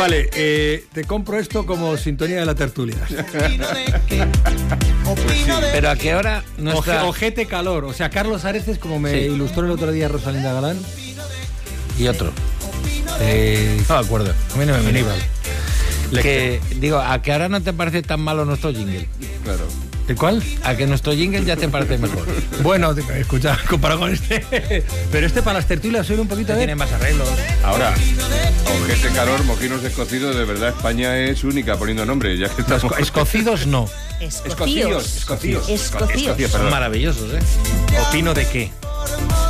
Vale, te compro esto como sintonía de la tertulia. Pero ¿a qué hora no está? Ojete calor. O sea, Carlos Areces, como me ilustró el otro día Rosalinda Galán. Y otro. No me acuerdo. A mí no me viene igual. Digo, ¿a qué hora no te parece tan malo nuestro jingle? Claro. ¿El cuál? A que nuestro jingle ya te parece mejor. Bueno, escucha, comparado con este. Pero este para las tertulias suena un poquito Tiene más arreglos. Ahora, ojete calor, mojinos escocidos, de verdad España es única poniendo nombre, ya que estamos... Escocidos no. Escocíos. Son maravillosos, ¿eh? ¿Opino de qué?